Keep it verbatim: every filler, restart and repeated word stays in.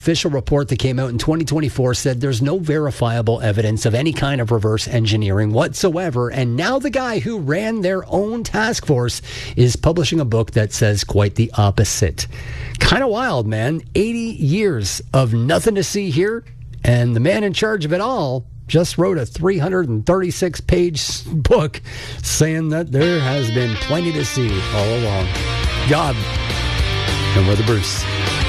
Official report that came out in twenty twenty-four said there's no verifiable evidence of any kind of reverse engineering whatsoever. And now the guy who ran their own task force is publishing a book that says quite the opposite. Kind of wild, man. eighty years of nothing to see here. And the man in charge of it all just wrote a three hundred thirty-six page book saying that there has been plenty to see all along. God, and Weather Bruce.